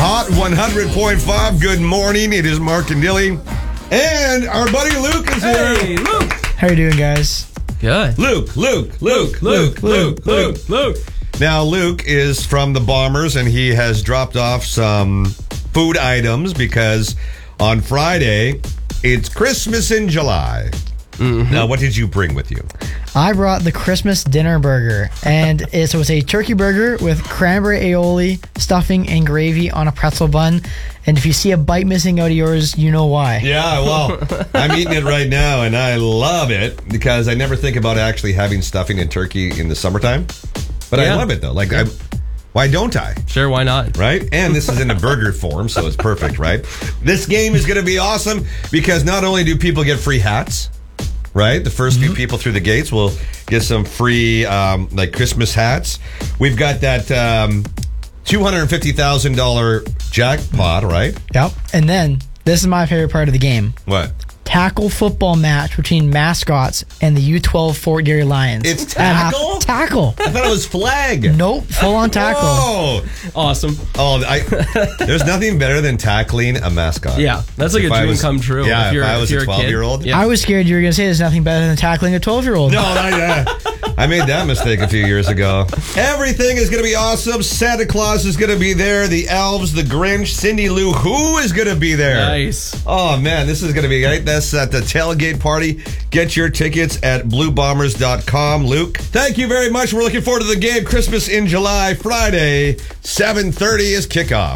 Hot 100.5. Good morning. It is Mark and Dilly. And our buddy Luke is here. Hey, Luke. How you doing, guys? Good. Luke. Now, Luke is from the Bombers, and he has dropped off some food items because on Friday, it's Christmas in July. Mm-hmm. Now, what did you bring with you? I brought the Christmas dinner burger, and it was a turkey burger with cranberry aioli, stuffing, and gravy on a pretzel bun. And if you see a bite missing out of yours, you know why. Yeah, well, I'm eating it right now, and I love it because I never think about actually having stuffing and turkey in the summertime. But I love it, though. Why don't I? Sure, why not? Right? And this is in a burger form, so it's perfect, right? This game is going to be awesome because not only do people get free hats, right? The first few people through the gates will get some free, Christmas hats. We've got that $250,000 jackpot, right? Yep. And then, this is my favorite part of the game. What? Tackle football match between mascots and the U12 Fort Garry Lions. It's tackle? Tackle. I thought it was flag. Nope, full on tackle. Oh, Awesome. There's nothing better than tackling a mascot. Yeah, that's like a dream come true. Yeah, if I was a kid. 12-year-old. Yeah. I was scared you were going to say there's nothing better than tackling a 12-year-old. No, I made that mistake a few years ago. Everything is going to be awesome. Santa Claus is going to be there. The elves, the Grinch, Cindy Lou Who is going to be there. Nice. Oh, man, this is going to be great. That's at the tailgate party. Get your tickets at bluebombers.com. Luke, thank you very much. We're looking forward to the game. Christmas in July, Friday, 7:30 is kickoff.